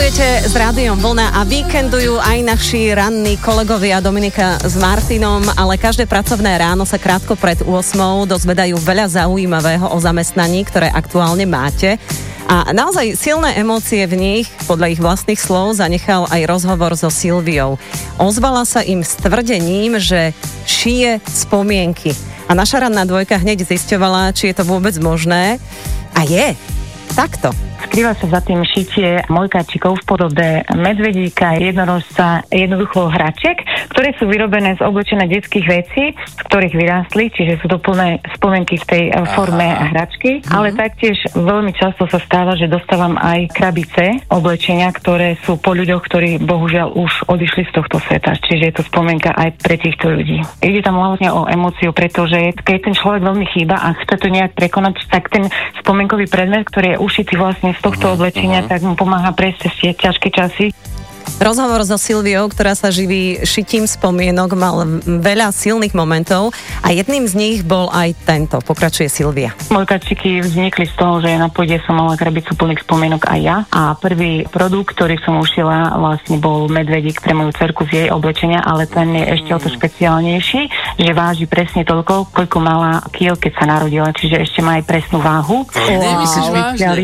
Víkendujete s Rádiom Vlna a víkendujú aj naši ranní kolegovia Dominika s Martinom, ale každé pracovné ráno sa krátko pred 8 dozvedajú veľa zaujímavého o zamestnaní, ktoré aktuálne máte. A naozaj silné emócie v nich, podľa ich vlastných slov, zanechal aj rozhovor so Silviou. Ozvala sa im s tvrdením, že šije spomienky. A naša ranná dvojka hneď zisťovala, či je to vôbec možné. A je. Takto. Skrýva sa za tým šitie mojkačikov v podobe medvedíka, jednorožca, jednoducho hračiek, ktoré sú vyrobené z oblečenia detských vecí, z ktorých vyrástli, čiže sú to plné spomienky v tej forme hračky. Ale taktiež veľmi často sa stáva, že dostávam aj krabice oblečenia, ktoré sú po ľuďoch, ktorí bohužiaľ už odišli z tohto sveta. Čiže je to spomienka aj pre týchto ľudí. Ide tam hlavne o emóciu, pretože keď ten človek veľmi chýba a chce to nejak prekonať, tak ten spomienkový predmet, ktorý je ušitý vlastne z tohto oblečenia, tak mu pomáha prejsť cez tie ťažké časy. Rozhovor so Silviou, ktorá sa živí šitím spomienok, mal veľa silných momentov a jedným z nich bol aj tento. Pokračuje Silvia. Mojkačiky vznikli z toho, že na pôde som mala krabicu plných spomienok aj ja a prvý produkt, ktorý som ušila, vlastne bol medvedík pre moju dcerku z jej oblečenia, ale ten je ešte o to špeciálnejší, že váži presne toľko, koľko mala kiel, keď sa narodila, čiže ešte má aj presnú váhu. Nemyslíš vážne?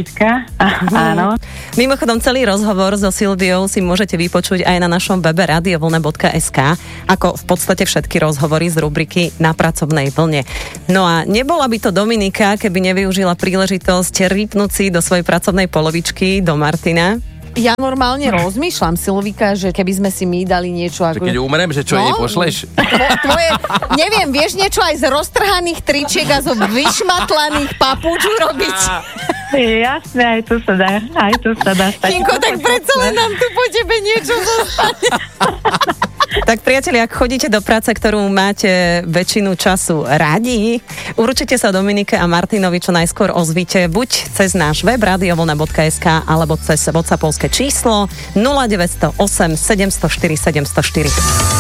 Áno. Mimochodom, celý rozhovor so Silviou si môžete vypočuť aj na našom webe radiovlna.sk, ako v podstate všetky rozhovory z rubriky Na pracovnej vlne. No a nebola by to Dominika, keby nevyužila príležitosť rýpnúť si do svojej pracovnej polovičky, do Martina. Ja normálne rozmýšľam, Silvika, že keby sme si my dali niečo ako... Keď umrem, že čo jej pošleš? Tvoje, neviem, vieš niečo aj z roztrhaných tričiek a zo vyšmatlaných papúč urobiť? Jasné, aj to sa dá. Kinko, tak predsa len nám tu po tebe niečo zostane. Tak priatelia, ak chodíte do práce, ktorú máte väčšinu času radi, určite sa Dominike a Martinovi čo najskôr ozvite buď cez náš web radiovlna.sk alebo cez WhatsAppovské číslo 0908 704 704.